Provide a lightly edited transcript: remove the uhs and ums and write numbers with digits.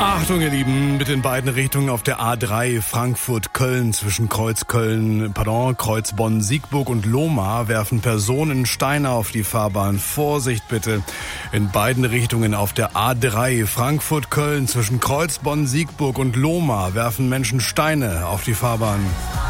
Achtung, ihr Lieben, bitte in beiden Richtungen auf der A3 Frankfurt-Köln zwischen Kreuz Bonn-Siegburg und Lohmar werfen Personen Steine auf die Fahrbahn. Vorsicht bitte. In beiden Richtungen auf der A3 Frankfurt-Köln zwischen Kreuz Bonn-Siegburg und Lohmar werfen Menschen Steine auf die Fahrbahn.